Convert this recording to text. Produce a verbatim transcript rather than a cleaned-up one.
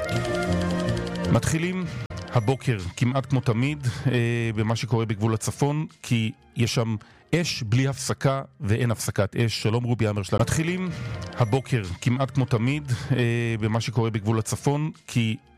מתחילים הבוקר כמעט כמו תמיד אה, במה שקורה בגבול הצפון, כי יש שם אש בלי הפסקה ואין הפסקת אש. שלום רובי אמרשלג. מתחילים הבוקר כמעט כמו תמיד אה, במה שקורה בגבול הצפון, כי